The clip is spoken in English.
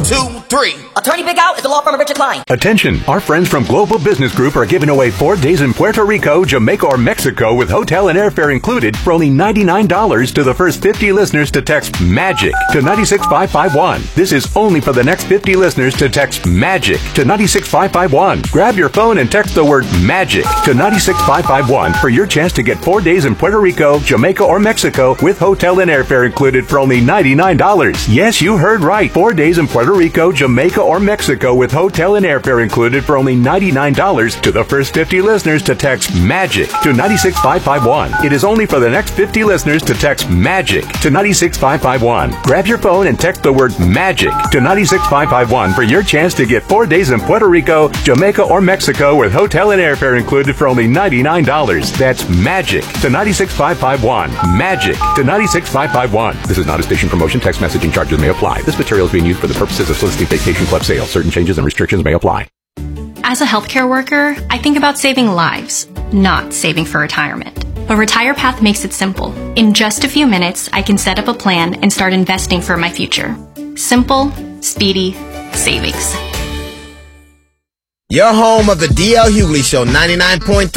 2, 3. Attorney Big Al is the law firm of Richard Klein. Attention, our friends from Global Business Group are giving away 4 days in Puerto Rico, Jamaica, or Mexico with hotel and airfare included for only $99 to the first 50 listeners to text MAGIC to 96551. This is only for the next 50 listeners to text MAGIC to 96551. Grab your phone and text the word MAGIC to 96551 for your chance to get 4 days in Puerto Rico, Jamaica, or Mexico with hotel and airfare included for only $99. Yes, you heard right. 4 days in Puerto Rico, Jamaica, or Mexico with hotel and airfare included for only $99 to the first 50 listeners to text MAGIC to 96551. It is only for the next 50 listeners to text MAGIC to 96551. Grab your phone and text the word MAGIC to 96551 for your chance to get 4 days in Puerto Rico, Jamaica, or Mexico with hotel and airfare included for only $99. That's MAGIC to 96551. MAGIC to 96551. This is not a station promotion. Text messaging charges may apply. This material is being used for the purposes of soliciting Vacation Club sales. Certain changes and restrictions may apply. As a healthcare worker, I think about saving lives, not saving for retirement. But RetirePath makes it simple. In just a few minutes, I can set up a plan and start investing for my future. Simple, speedy savings. Your home of the DL Hughley Show 99.3